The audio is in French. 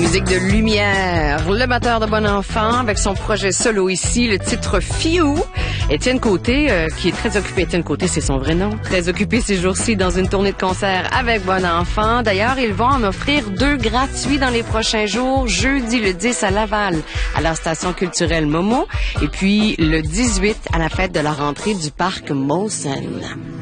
musique de lumière. Le batteur de Bon Enfant avec son projet solo ici, le titre Fiou. Étienne Côté, qui est très occupé. Étienne Côté, c'est son vrai nom. Très occupé ces jours-ci dans une tournée de concert avec Bon Enfant. D'ailleurs, ils vont en offrir 2 gratuits dans les prochains jours. Jeudi le 10 à Laval, à la station culturelle Momo. Et puis le 18 à la fête de la rentrée du parc Molson.